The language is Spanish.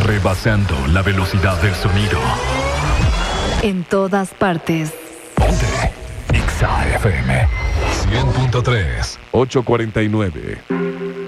rebasando la velocidad del sonido. En todas partes. Ponte Exa FM 100.3. 8:49.